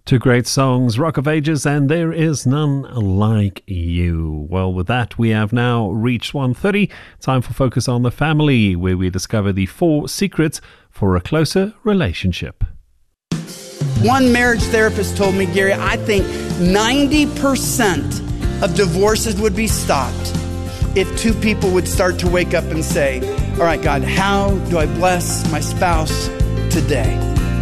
Two great songs, Rock of Ages and There Is None Like You. Well, with that, we have now reached 1:30. Time for Focus on the Family, where we discover the 4 secrets for a closer relationship. One marriage therapist told me, Gary, I think 90% of divorces would be stopped if 2 people would start to wake up and say, all right, God, how do I bless my spouse today?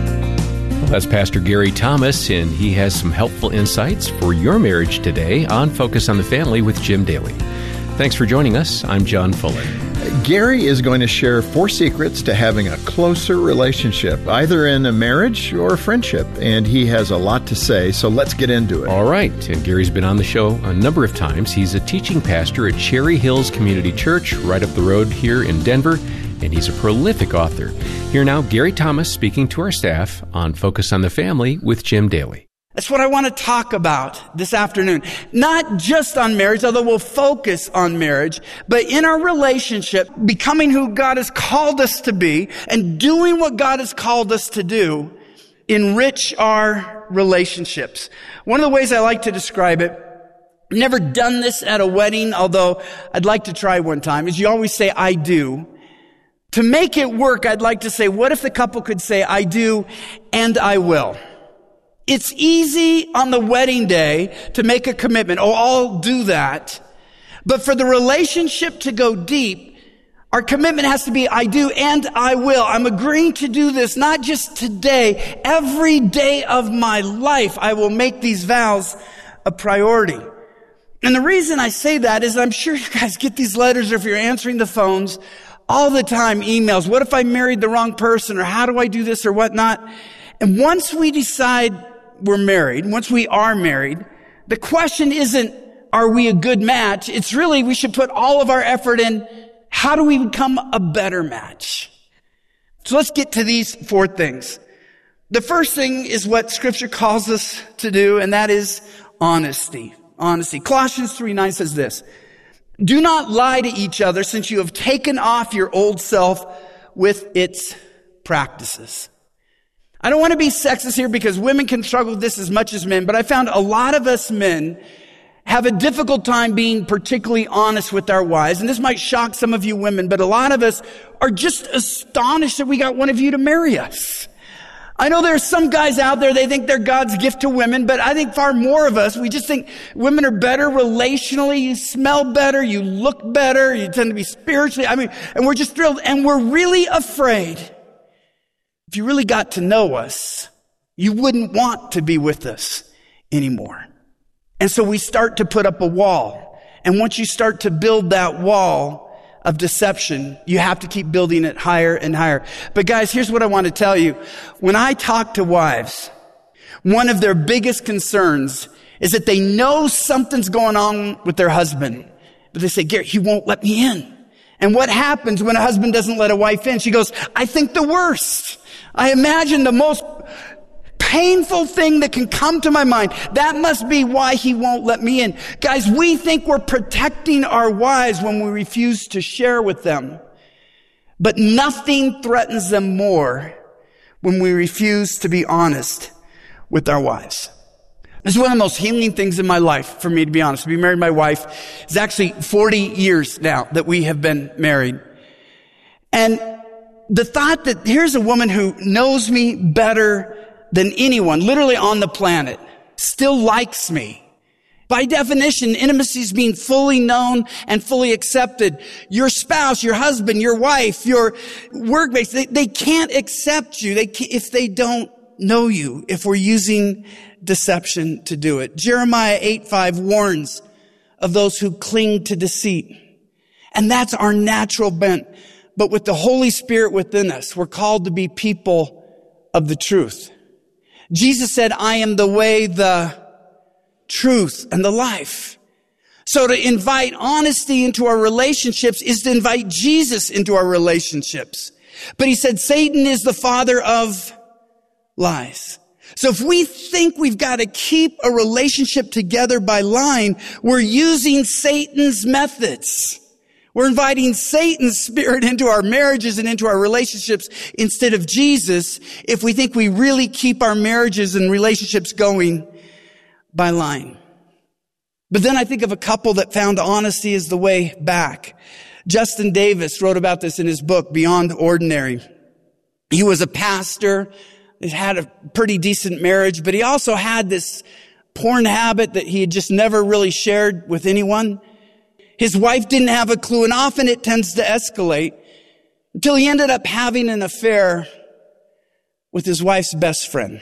That's Pastor Gary Thomas, and he has some helpful insights for your marriage today on Focus on the Family with Jim Daly. Thanks for joining us. I'm John Fuller. Gary is going to share 4 secrets to having a closer relationship, either in a marriage or a friendship, and he has a lot to say, so let's get into it. All right, and Gary's been on the show a number of times. He's a teaching pastor at Cherry Hills Community Church right up the road here in Denver, and he's a prolific author. Here now, Gary Thomas speaking to our staff on Focus on the Family with Jim Daly. That's what I want to talk about this afternoon. Not just on marriage, although we'll focus on marriage, but in our relationship, becoming who God has called us to be and doing what God has called us to do, enrich our relationships. One of the ways I like to describe it, I've never done this at a wedding, although I'd like to try one time, is you always say, I do. To make it work, I'd like to say, what if the couple could say, I do and I will? It's easy on the wedding day to make a commitment. Oh, I'll do that. But for the relationship to go deep, our commitment has to be, I do and I will. I'm agreeing to do this, not just today. Every day of my life, I will make these vows a priority. And the reason I say that is I'm sure you guys get these letters, or if you're answering the phones, all the time, emails. What if I married the wrong person? Or how do I do this or whatnot? And once we decide we're married, once we are married, the question isn't, are we a good match? It's really, we should put all of our effort in, how do we become a better match? So let's get to these 4 things. The first thing is what Scripture calls us to do, and that is honesty. Honesty. Colossians 3:9 says this, do not lie to each other, since you have taken off your old self with its practices. I don't want to be sexist here because women can struggle with this as much as men, but I found a lot of us men have a difficult time being particularly honest with our wives. And this might shock some of you women, but a lot of us are just astonished that we got one of you to marry us. I know there are some guys out there, they think they're God's gift to women, but I think far more of us, we just think women are better relationally. You smell better, you look better, you tend to be spiritually, and we're just thrilled. And we're really afraid, if you really got to know us, you wouldn't want to be with us anymore. And so we start to put up a wall. And once you start to build that wall of deception, you have to keep building it higher and higher. But guys, here's what I want to tell you. When I talk to wives, one of their biggest concerns is that they know something's going on with their husband. But they say, Gary, he won't let me in. And what happens when a husband doesn't let a wife in? She goes, I think the worst. I imagine the most painful thing that can come to my mind. That must be why he won't let me in. Guys, we think we're protecting our wives when we refuse to share with them. But nothing threatens them more when we refuse to be honest with our wives. This is one of the most healing things in my life, for me, to be honest. To be married to my wife. It's actually 40 years now that we have been married. And the thought that here's a woman who knows me better than anyone, literally on the planet, still likes me. By definition, intimacy is being fully known and fully accepted. Your spouse, your husband, your wife, your workmates, they can't accept you if they don't know you, if we're using deception to do it. Jeremiah 8:5 warns of those who cling to deceit. And that's our natural bent. But with the Holy Spirit within us, we're called to be people of the truth. Jesus said, I am the way, the truth, and the life. So to invite honesty into our relationships is to invite Jesus into our relationships. But he said, Satan is the father of lies. So if we think we've got to keep a relationship together by lying, we're using Satan's methods. We're inviting Satan's spirit into our marriages and into our relationships instead of Jesus if we think we really keep our marriages and relationships going by lying. But then I think of a couple that found honesty as the way back. Justin Davis wrote about this in his book, Beyond Ordinary. He was a pastor. He had a pretty decent marriage, but he also had this porn habit that he had just never really shared with anyone. His wife didn't have a clue, and often it tends to escalate until he ended up having an affair with his wife's best friend.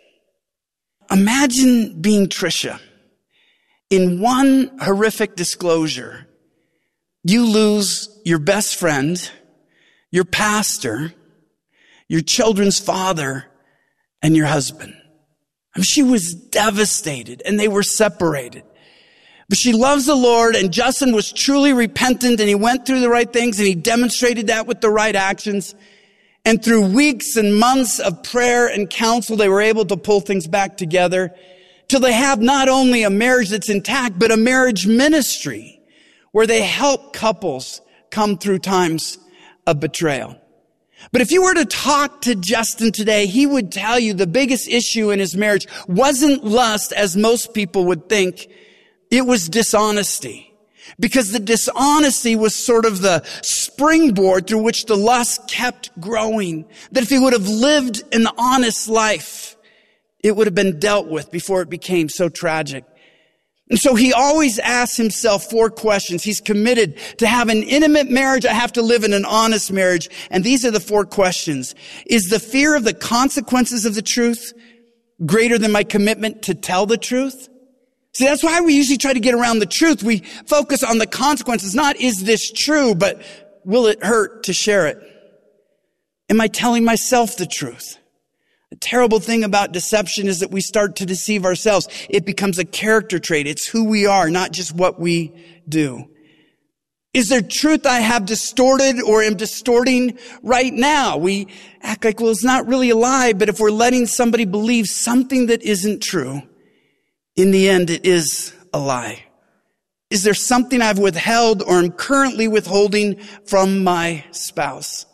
Imagine being Trisha. In one horrific disclosure, you lose your best friend, your pastor, your children's father, and your husband. I mean, she was devastated, and they were separated. But she loves the Lord, and Justin was truly repentant, and he went through the right things, and he demonstrated that with the right actions. And through weeks and months of prayer and counsel, they were able to pull things back together till they have not only a marriage that's intact, but a marriage ministry where they help couples come through times of betrayal. But if you were to talk to Justin today, he would tell you the biggest issue in his marriage wasn't lust, as most people would think. It was dishonesty. Because the dishonesty was sort of the springboard through which the lust kept growing. That if he would have lived an honest life, it would have been dealt with before it became so tragic. And so he always asks himself 4 questions. He's committed to have an intimate marriage. I have to live in an honest marriage. And these are the 4 questions. Is the fear of the consequences of the truth greater than my commitment to tell the truth? See, that's why we usually try to get around the truth. We focus on the consequences, not is this true, but will it hurt to share it? Am I telling myself the truth? The terrible thing about deception is that we start to deceive ourselves. It becomes a character trait. It's who we are, not just what we do. Is there truth I have distorted or am distorting right now? We act like, well, it's not really a lie, but if we're letting somebody believe something that isn't true, in the end, it is a lie. Is there something I've withheld or am currently withholding from my spouse?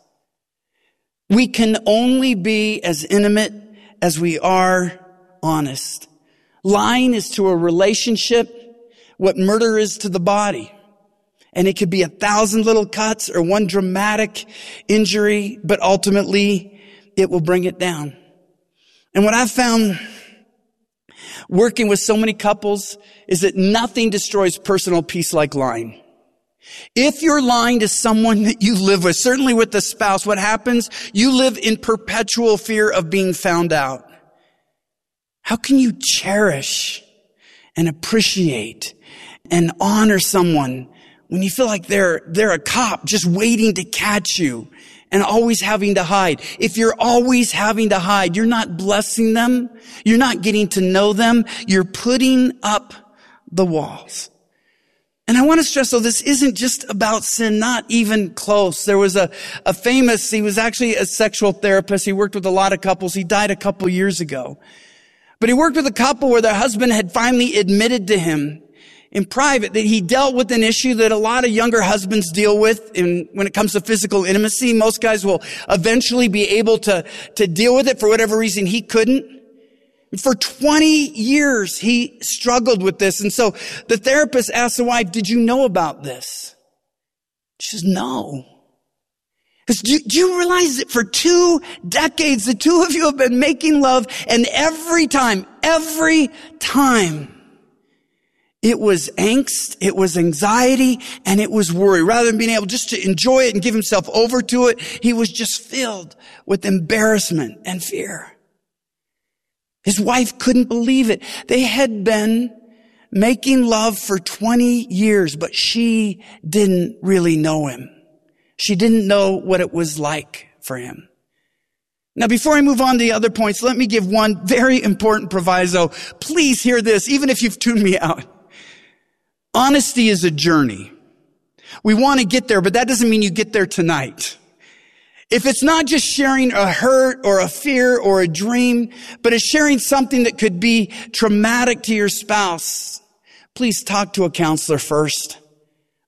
We can only be as intimate as we are honest. Lying is to a relationship what murder is to the body. And it could be 1,000 little cuts or one dramatic injury, but ultimately it will bring it down. And what I've found working with so many couples is that nothing destroys personal peace like lying. If you're lying to someone that you live with, certainly with the spouse, what happens? You live in perpetual fear of being found out. How can you cherish and appreciate and honor someone when you feel like they're a cop just waiting to catch you and always having to hide? If you're always having to hide, you're not blessing them. You're not getting to know them. You're putting up the walls. And I want to stress, though, this isn't just about sin, not even close. There was a famous, he was actually a sexual therapist. He worked with a lot of couples. He died a couple years ago. But he worked with a couple where their husband had finally admitted to him in private that he dealt with an issue that a lot of younger husbands deal with when it comes to physical intimacy. Most guys will eventually be able to deal with it for whatever reason he couldn't. For 20 years, he struggled with this. And so the therapist asked the wife, did you know about this? She says, no. Because do you realize that for 2 decades, the two of you have been making love, and every time, it was angst, it was anxiety, and it was worry. Rather than being able just to enjoy it and give himself over to it, he was just filled with embarrassment and fear. His wife couldn't believe it. They had been making love for 20 years, but she didn't really know him. She didn't know what it was like for him. Now, before I move on to the other points, let me give one very important proviso. Please hear this, even if you've tuned me out. Honesty is a journey. We want to get there, but that doesn't mean you get there tonight. If it's not just sharing a hurt or a fear or a dream, but it's sharing something that could be traumatic to your spouse, please talk to a counselor first.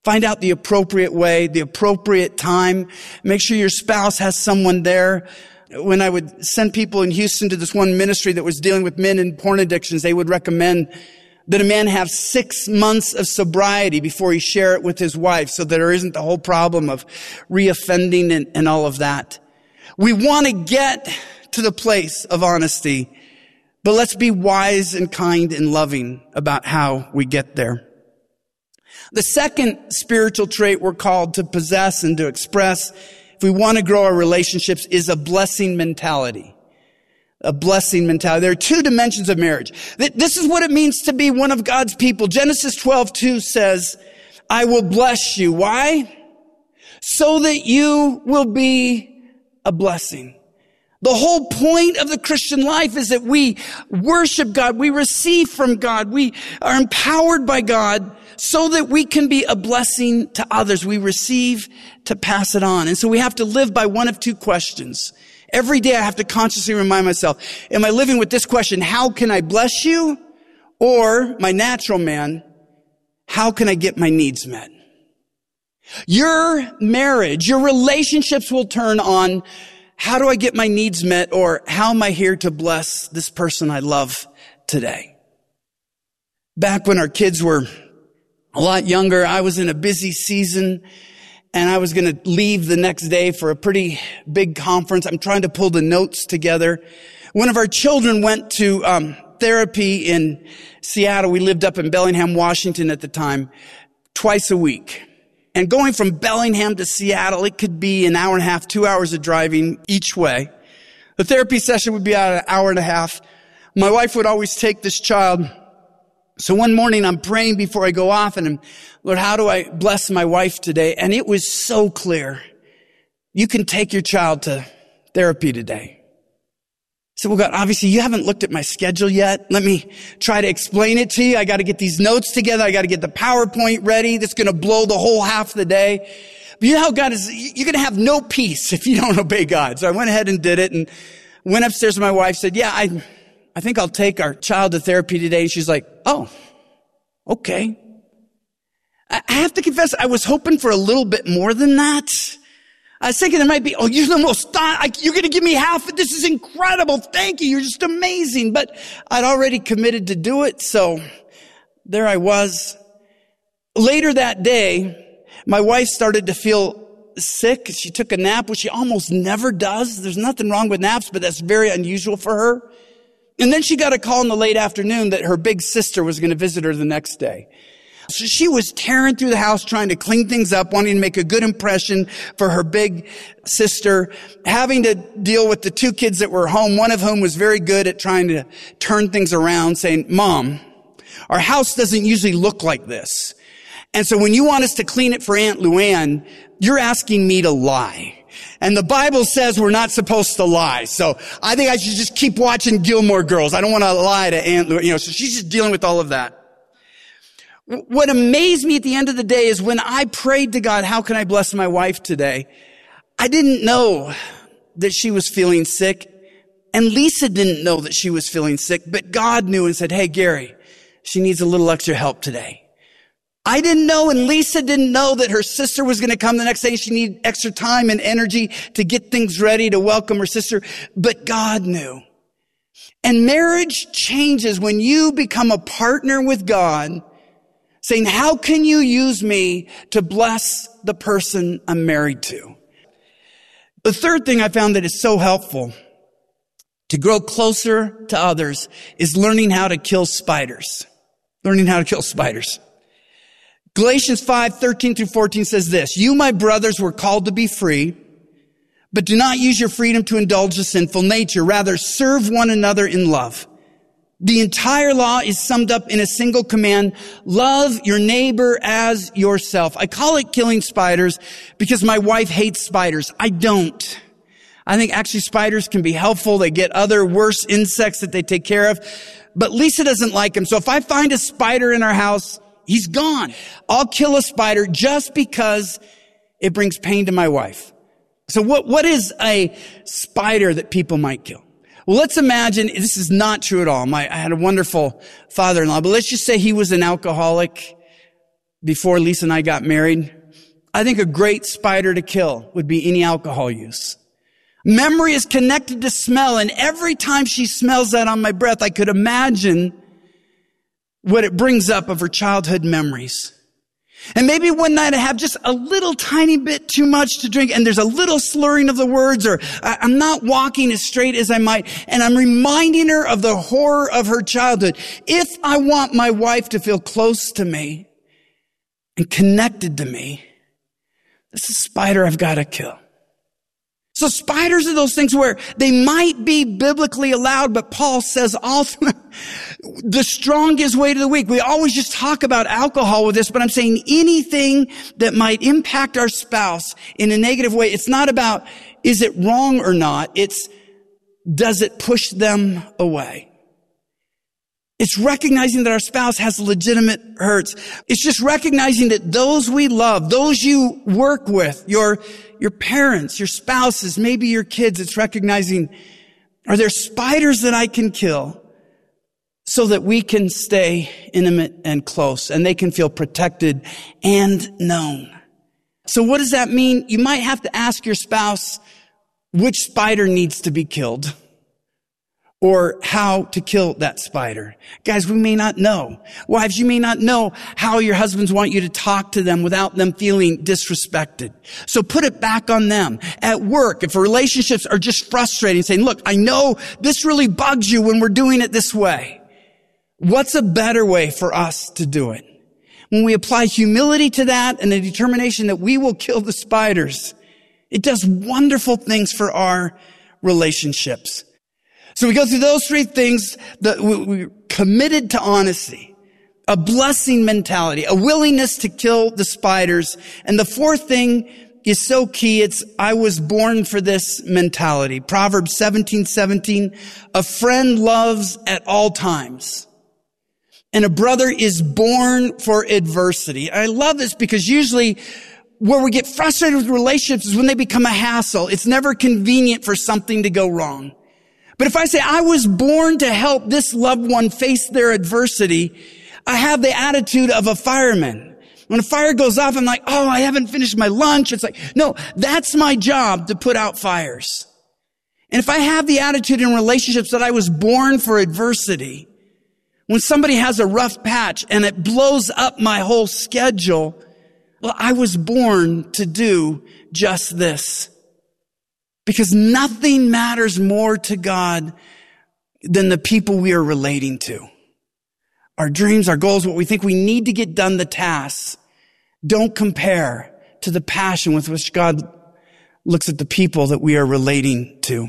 Find out the appropriate way, the appropriate time. Make sure your spouse has someone there. When I would send people in Houston to this one ministry that was dealing with men in porn addictions, they would recommend that a man have 6 months of sobriety before he share it with his wife so that there isn't the whole problem of reoffending and all of that. We want to get to the place of honesty, but let's be wise and kind and loving about how we get there. The second spiritual trait we're called to possess and to express if we want to grow our relationships is a blessing mentality. A blessing mentality. There are 2 dimensions of marriage. This is what it means to be one of God's people. Genesis 12:2 says, I will bless you. Why? So that you will be a blessing. The whole point of the Christian life is that we worship God, we receive from God, we are empowered by God so that we can be a blessing to others. We receive to pass it on. And so we have to live by one of 2 questions. Every day I have to consciously remind myself, am I living with this question, how can I bless you? Or my natural man, how can I get my needs met? Your marriage, your relationships will turn on how do I get my needs met, or how am I here to bless this person I love today? Back when our kids were a lot younger, I was in a busy season and I was going to leave the next day for a pretty big conference. I'm trying to pull the notes together. One of our children went to therapy in Seattle. We lived up in Bellingham, Washington at the time, twice a week. And going from Bellingham to Seattle, it could be an hour and a half, 2 hours of driving each way. The therapy session would be about an hour and a half. My wife would always take this child. So one morning I'm praying before I go off and I'm, Lord, how do I bless my wife today? And it was so clear. You can take your child to therapy today. I said, well, God, obviously you haven't looked at my schedule yet. Let me try to explain it to you. I got to get these notes together. I got to get the PowerPoint ready. That's going to blow the whole half of the day. But you know how God is, you're going to have no peace if you don't obey God. So I went ahead and did it and went upstairs to my wife, said, yeah, I think I'll take our child to therapy today. And she's like, oh, okay. I have to confess, I was hoping for a little bit more than that. I was thinking there might be, oh, you're the most, you're going to give me half of this is incredible. Thank you. You're just amazing. But I'd already committed to do it. So there I was. Later that day, my wife started to feel sick. She took a nap, which she almost never does. There's nothing wrong with naps, but that's very unusual for her. And then she got a call in the late afternoon that her big sister was going to visit her the next day. So she was tearing through the house trying to clean things up, wanting to make a good impression for her big sister, having to deal with the 2 kids that were home, one of whom was very good at trying to turn things around, saying, Mom, our house doesn't usually look like this. And so when you want us to clean it for Aunt Luann, you're asking me to lie. And the Bible says we're not supposed to lie. So I think I should just keep watching Gilmore Girls. I don't want to lie to Aunt Luann. So she's just dealing with all of that. What amazed me at the end of the day is when I prayed to God, how can I bless my wife today? I didn't know that she was feeling sick. And Lisa didn't know that she was feeling sick, but God knew and said, hey, Gary, she needs a little extra help today. I didn't know, and Lisa didn't know that her sister was going to come the next day and she needed extra time and energy to get things ready to welcome her sister, but God knew. And marriage changes when you become a partner with God, saying, how can you use me to bless the person I'm married to? The third thing I found that is so helpful to grow closer to others is learning how to kill spiders. Learning how to kill spiders. Galatians 5:13-14 says this, you, my brothers, were called to be free, but do not use your freedom to indulge the sinful nature. Rather, serve one another in love. The entire law is summed up in a single command, love your neighbor as yourself. I call it killing spiders because my wife hates spiders. I don't. I think actually spiders can be helpful. They get other worse insects that they take care of. But Lisa doesn't like them. So if I find a spider in our house, he's gone. I'll kill a spider just because it brings pain to my wife. So what is a spider that people might kill? Well, let's imagine, this is not true at all. I had a wonderful father-in-law, but let's just say he was an alcoholic. before Lisa and I got married, I think a great spider to kill would be any alcohol use. Memory is connected to smell, and every time she smells that on my breath, I could imagine what it brings up of her childhood memories. And maybe one night I have just a little tiny bit too much to drink, and there's a little slurring of the words, or I'm not walking as straight as I might, and I'm reminding her of the horror of her childhood. If I want my wife to feel close to me and connected to me, this is a spider I've got to kill. So spiders are those things where they might be biblically allowed, but Paul says all through the strong gives way to the weak. We always just talk about alcohol with this, but I'm saying anything that might impact our spouse in a negative way. It's not about, is it wrong or not? It's, does it push them away? It's recognizing that our spouse has legitimate hurts. It's just recognizing that those we love, those you work with, your parents, your spouses, maybe your kids, it's recognizing, are there spiders that I can kill so that we can stay intimate and close and they can feel protected and known? So what does that mean? You might have to ask your spouse which spider needs to be killed, or how to kill that spider. Guys, we may not know. Wives, you may not know how your husbands want you to talk to them without them feeling disrespected. So put it back on them. At work, if relationships are just frustrating, saying, look, I know this really bugs you when we're doing it this way. What's a better way for us to do it? When we apply humility to that and a determination that we will kill the spiders, it does wonderful things for our relationships. So we go through those three things that we're committed to honesty, a blessing mentality, a willingness to kill the spiders. And the fourth thing is so key. It's, I was born for this mentality. Proverbs 17:17, a friend loves at all times, and a brother is born for adversity. I love this because usually where we get frustrated with relationships is when they become a hassle. It's never convenient for something to go wrong. But if I say, I was born to help this loved one face their adversity, I have the attitude of a fireman. When a fire goes off, I'm like, oh, I haven't finished my lunch. It's like, no, that's my job, to put out fires. And if I have the attitude in relationships that I was born for adversity, when somebody has a rough patch and it blows up my whole schedule, well, I was born to do just this. Because nothing matters more to God than the people we are relating to. Our dreams, our goals, what we think we need to get done, the tasks, don't compare to the passion with which God looks at the people that we are relating to.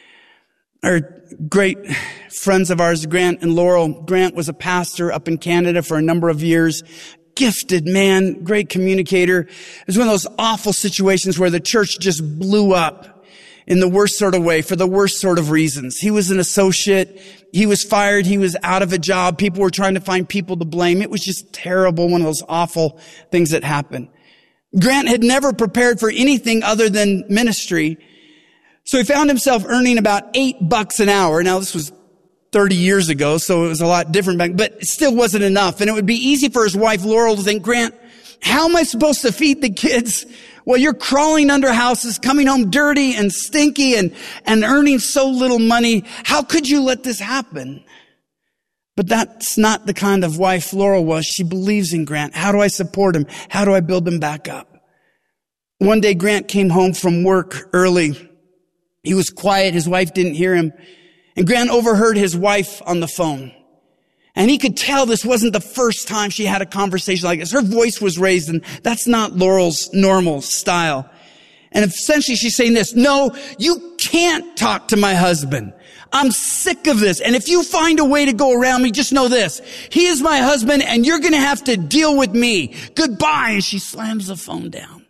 Our great friends of ours, Grant and Laurel. Grant was a pastor up in Canada for a number of years. Gifted man, great communicator. It was one of those awful situations where the church just blew up in the worst sort of way, for the worst sort of reasons. He was an associate. He was fired. He was out of a job. People were trying to find people to blame. It was just terrible, one of those awful things that happened. Grant had never prepared for anything other than ministry. So he found himself earning about $8 an hour. Now, this was 30 years ago, so it was a lot different back, but it still wasn't enough. And it would be easy for his wife, Laurel, to think, Grant, how am I supposed to feed the kids? Well, you're crawling under houses, coming home dirty and stinky and earning so little money. How could you let this happen? But that's not the kind of wife Laurel was. She believes in Grant. How do I support him? How do I build him back up? One day, Grant came home from work early. He was quiet. His wife didn't hear him. And Grant overheard his wife on the phone. And he could tell this wasn't the first time she had a conversation like this. Her voice was raised, and that's not Laurel's normal style. And essentially she's saying this, no, you can't talk to my husband. I'm sick of this. And if you find a way to go around me, just know this. He is my husband, and you're going to have to deal with me. Goodbye. And she slams the phone down.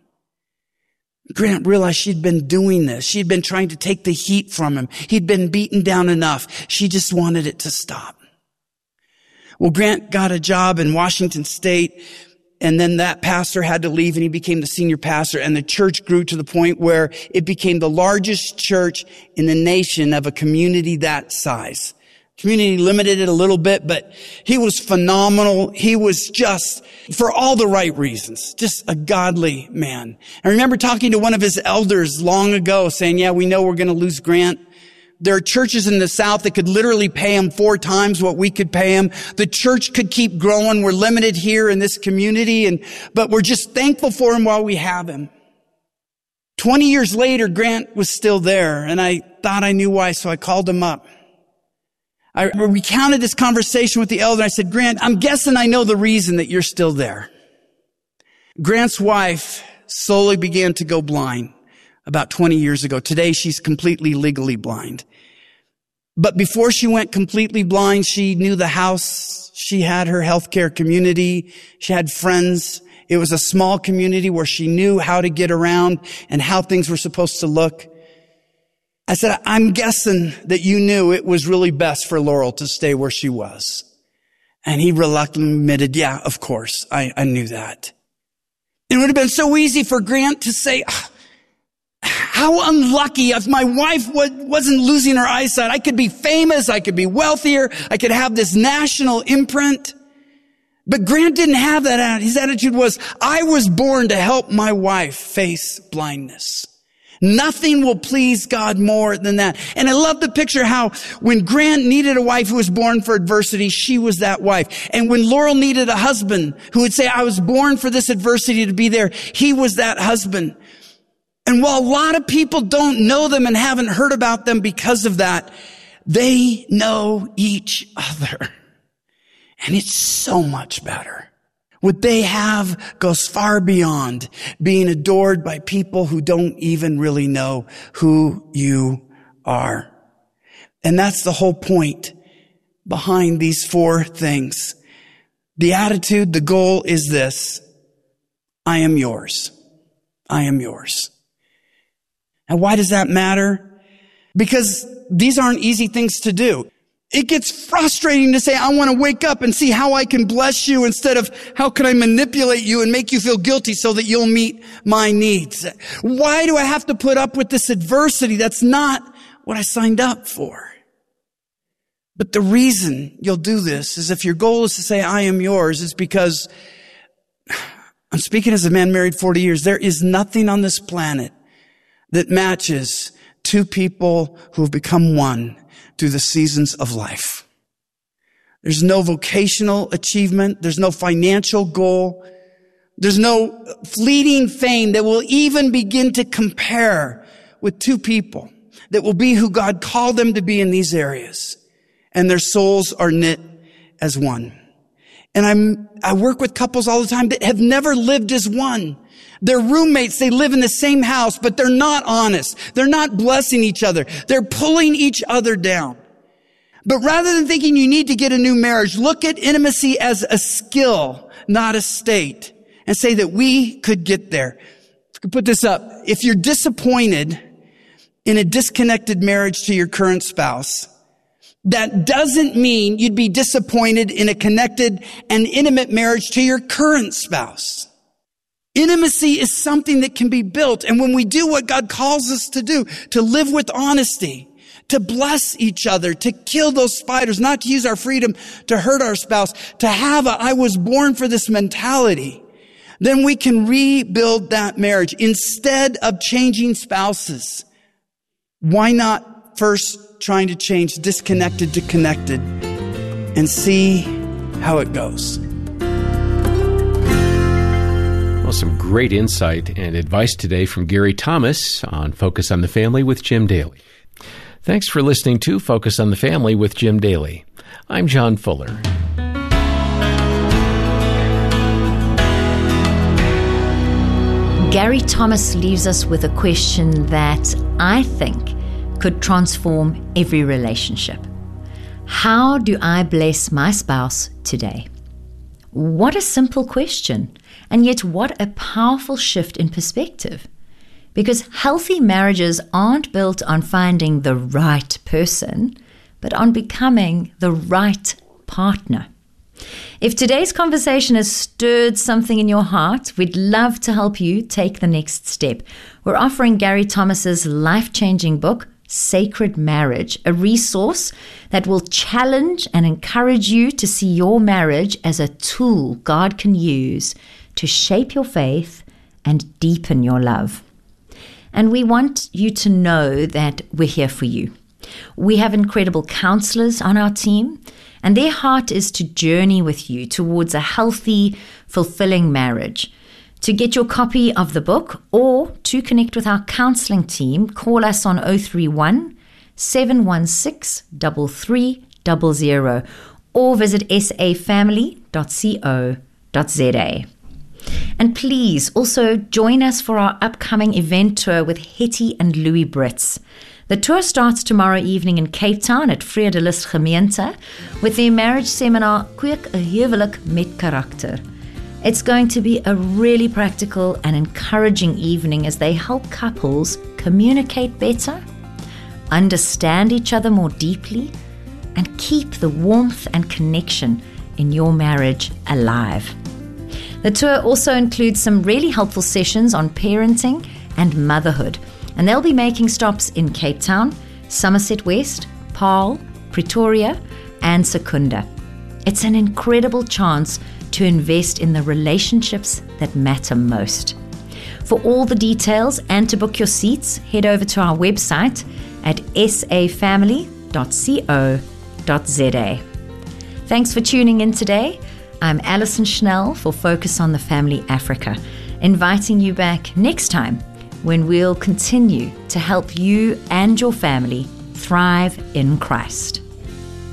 Grant realized she'd been doing this. She'd been trying to take the heat from him. He'd been beaten down enough. She just wanted it to stop. Well, Grant got a job in Washington State, and then that pastor had to leave, and he became the senior pastor, and the church grew to the point where it became the largest church in the nation of a community that size. Community limited it a little bit, but he was phenomenal. He was just, for all the right reasons, just a godly man. I remember talking to one of his elders long ago saying, yeah, we know we're going to lose Grant. There are churches in the South that could literally pay him 4 times what we could pay him. The church could keep growing. We're limited here in this community, but we're just thankful for him while we have him. 20 years later, Grant was still there, and I thought I knew why, so I called him up. I recounted this conversation with the elder. I said, Grant, I'm guessing I know the reason that you're still there. Grant's wife slowly began to go blind about 20 years ago. Today, she's completely legally blind. But before she went completely blind, she knew the house. She had her healthcare community. She had friends. It was a small community where she knew how to get around and how things were supposed to look. I said, I'm guessing that you knew it was really best for Laurel to stay where she was. And he reluctantly admitted, yeah, of course, I knew that. It would have been so easy for Grant to say, how unlucky if my wife wasn't losing her eyesight. I could be famous. I could be wealthier. I could have this national imprint. But Grant didn't have that. His attitude was, I was born to help my wife face blindness. Nothing will please God more than that. And I love the picture how when Grant needed a wife who was born for adversity, she was that wife. And when Laurel needed a husband who would say, I was born for this adversity to be there, he was that husband. And while a lot of people don't know them and haven't heard about them because of that, they know each other. And it's so much better. What they have goes far beyond being adored by people who don't even really know who you are. And that's the whole point behind these 4 things. The attitude, the goal is this: I am yours. I am yours. And why does that matter? Because these aren't easy things to do. It gets frustrating to say, I want to wake up and see how I can bless you instead of how can I manipulate you and make you feel guilty so that you'll meet my needs. Why do I have to put up with this adversity? That's not what I signed up for. But the reason you'll do this is if your goal is to say, I am yours, is because I'm speaking as a man married 40 years. There is nothing on this planet that matches 2 people who have become one through the seasons of life. There's no vocational achievement. There's no financial goal. There's no fleeting fame that will even begin to compare with 2 people that will be who God called them to be in these areas. And their souls are knit as one. And I work with couples all the time that have never lived as one. They're roommates. They live in the same house, but they're not honest. They're not blessing each other. They're pulling each other down. But rather than thinking you need to get a new marriage, look at intimacy as a skill, not a state, and say that we could get there. If I could put this up. If you're disappointed in a disconnected marriage to your current spouse, that doesn't mean you'd be disappointed in a connected and intimate marriage to your current spouse. Intimacy is something that can be built. And when we do what God calls us to do, to live with honesty, to bless each other, to kill those spiders, not to use our freedom to hurt our spouse, to have I was born for this mentality, then we can rebuild that marriage instead of changing spouses. Why not first trying to change disconnected to connected and see how it goes? Well, some great insight and advice today from Gary Thomas on Focus on the Family with Jim Daly. Thanks for listening to Focus on the Family with Jim Daly. I'm John Fuller. Gary Thomas leaves us with a question that I think could transform every relationship. How do I bless my spouse today? What a simple question, and yet what a powerful shift in perspective. Because healthy marriages aren't built on finding the right person, but on becoming the right partner. If today's conversation has stirred something in your heart, we'd love to help you take the next step. We're offering Gary Thomas's life-changing book, Sacred Marriage, a resource that will challenge and encourage you to see your marriage as a tool God can use to shape your faith and deepen your love. And we want you to know that we're here for you. We have incredible counselors on our team, and their heart is to journey with you towards a healthy, fulfilling marriage. To get your copy of the book or to connect with our counseling team, call us on 031 716 3300 or visit safamily.co.za. And please also join us for our upcoming event tour with Hetty and Louis Brits. The tour starts tomorrow evening in Cape Town at Vredelus Gemeente with their marriage seminar, Kweek 'n Huwelik met Karakter. It's going to be a really practical and encouraging evening as they help couples communicate better, understand each other more deeply, and keep the warmth and connection in your marriage alive. The tour also includes some really helpful sessions on parenting and motherhood, and they'll be making stops in Cape Town, Somerset West, Paarl, Pretoria, and Secunda. It's an incredible chance to invest in the relationships that matter most. For all the details and to book your seats, head over to our website at safamily.co.za. Thanks for tuning in today. I'm Alison Schnell for Focus on the Family Africa, inviting you back next time when we'll continue to help you and your family thrive in Christ.